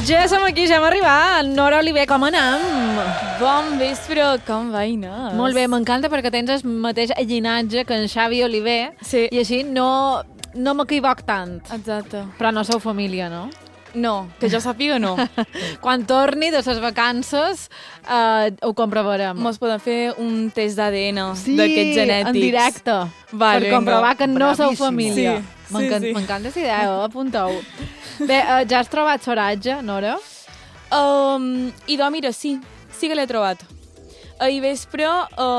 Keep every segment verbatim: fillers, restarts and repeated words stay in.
Ja som aquí, ja hem arribat. Nora Oliver, com anem? Bon vespre, com va, Inés? Molt bé, m'encanta perquè tens el mateix llinatge que en Xavi Oliver sí. I així no, no m'equivoc tant. Exacte. Però no sou família, no? No, que jo sàpiga no. Quan torni de les vacances eh, ho comprovarem. Mos podem fer un test d'A D N sí, d'aquests genètics. en directe. Vale, per comprovar que no bravíssim. sou família. Sí, M'encanta sí, sí. m'encanta aquesta idea, eh? Apunteu. Bé, eh, ja has trobat Soratge, Nora? Um, idò, mira, sí. Sí que l'he trobat. Ahir vespre...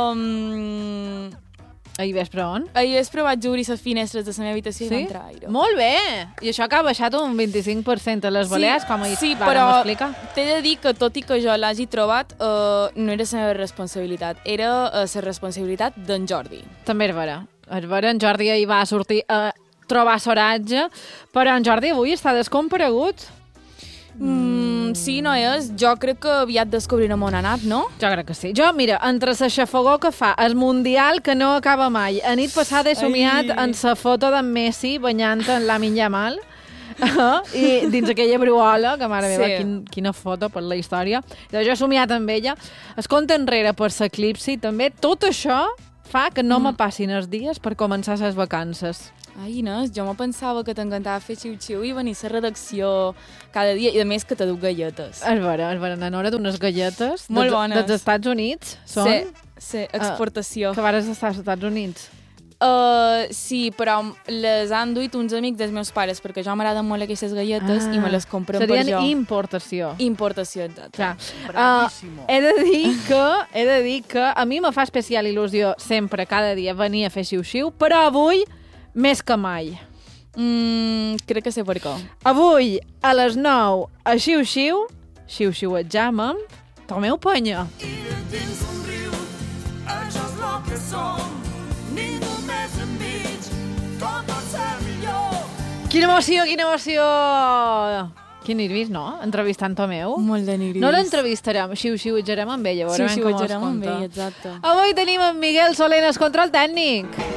Um, Ahir vespre on? ahir vespre vaig obrir les finestres de la meva habitació sí? i va entrar aire. Molt bé! I això que ha baixat un vint-i-cinc per cent a les Balears, sí, com ahir sí, vàrem però explicar. t'he de dir que tot i que jo l'hagi trobat, uh, no era la meva responsabilitat. Era uh, la responsabilitat d'en Jordi. També és vera. És vera, en Jordi ahir va sortir a trobar Soratge, però en Jordi avui està descomparegut. Mm, sí, no és? Jo crec que aviat descobrirem on ha anat, no? Jo crec que sí. Jo, mira, entre la xafogó que fa, el Mundial que no acaba mai, a nit passada he somiat Ai. en la foto d'en Messi banyant en Lamin Yamal, uh, i dins aquella bruola, que mare meva, Sí. quin, quina foto per la història. Llavors jo he somiat amb ella. Es compte enrere per l'eclipsi, també. Tot això fa que no mm. me passin els dies per començar les vacances. Ai, Inés, jo me pensava que t'encantava fer xiu-xiu i venir a la redacció cada dia, i a més que te duc galletes. És vera, és vera. Na Nora d'unes galletes Molt dels, bones. dels Estats Units. Són? Sí, sí, exportació. Uh, que vares estar als Estats Units. Uh, sí, però les han duit uns amics dels meus pares, perquè jo m'agraden molt aquestes galletes ah, i me les compren per jo. Serien importació. Importació, exacte. Uh, he, de dir que, he de dir que a mi me fa especial il·lusió sempre, cada dia, venir a fer xiu-xiu, però avui més que mai. Mm, crec que sé per què. Avui, a les nou, a xiu-xiu, xiu-xiuetjam amb Tomeu Penya. I de dins un riu, això és lo que som, ningú més enmig, com pot ser millor. Quina emoció, quina emoció! Quin nervis, no? Entrevistant Tomeu. Molt de nervis. No l'entrevistarem, xiu-xiuetjarem amb ella. Xiu-xiuetjarem amb ell, exacte. Avui tenim en Miguel Soler, el control tècnic.